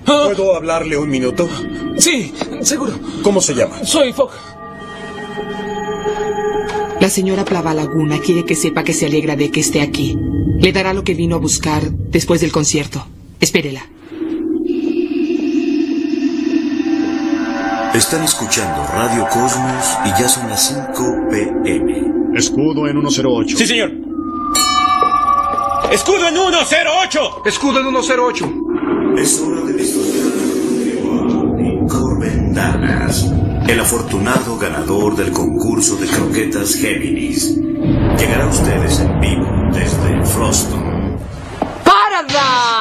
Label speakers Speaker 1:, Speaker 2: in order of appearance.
Speaker 1: ¿Puedo hablarle un minuto?
Speaker 2: Sí, seguro.
Speaker 1: ¿Cómo se llama?
Speaker 2: Soy Fogg.
Speaker 3: La señora Plava Laguna quiere que sepa que se alegra de que esté aquí. Le dará lo que vino a buscar después del concierto. Espérela.
Speaker 4: Están escuchando Radio Cosmos y ya son las 5 p.m.
Speaker 5: Escudo en 108.
Speaker 2: Sí, señor. ¡Escudo en 108!
Speaker 6: ¡Escudo en 108!
Speaker 4: Es hora de desarrollar Nico Ventanas, el afortunado ganador del concurso de croquetas Géminis. Llegará a ustedes en vivo desde Froston.
Speaker 3: ¡Paradise!